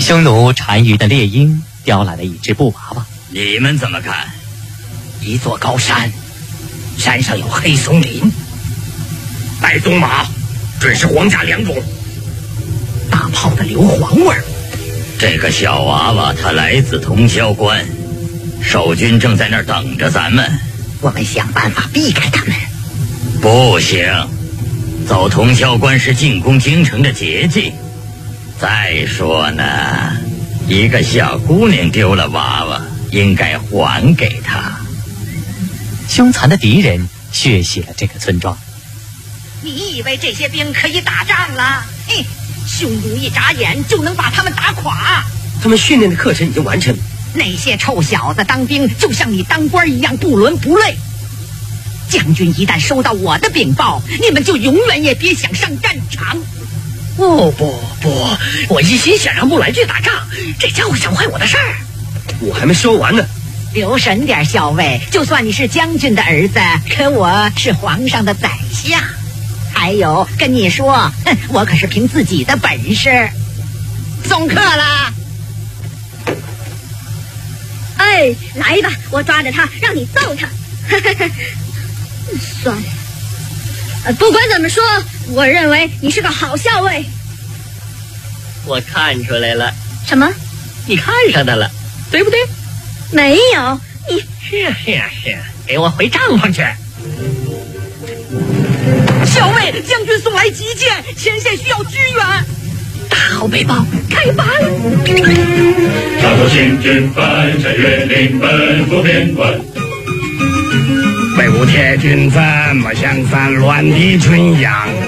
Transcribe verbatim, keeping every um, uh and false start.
匈奴单于的猎鹰叼来了一只布娃娃。 你们怎么看？ 一座高山，山上有黑松林，带鬃马，准是皇家良种。大炮的硫磺味儿。 这个小娃娃他来自通霄关，守军正在那儿等着咱们。 我们想办法避开他们。 不行，走通霄关是进攻京城的捷径。再说呢，一个小姑娘丢了娃娃，应该还给她。 凶残的敌人血洗了这个村庄。 你以为这些兵可以打仗了？嘿，匈奴一眨眼就能把他们打垮。 他们训练的课程已经完成。 那些臭小子当兵就像你当官一样不伦不类。将军一旦收到我的禀报，你们就永远也别想上战场。 哦不不，我一心想让穆来去打仗，这家伙想坏我的事儿。我还没说完呢。 留神点，校尉，就算你是将军的儿子，可我是皇上的宰相。还有跟你说，哼，我可是凭自己的本事。送客了。 哎，来吧，我抓着他，让你揍他。算了，不管怎么说，我认为你是个好校尉。 我看出来了。 什么？ 你看上他了，对不对？ 没有，你是是是，给我回帐篷去。 校尉，将军送来急件，前线需要支援。 大号背包，开拔了。 大头行军翻山越岭奔赴边关。 魏武铁军怎么像散乱的春阳？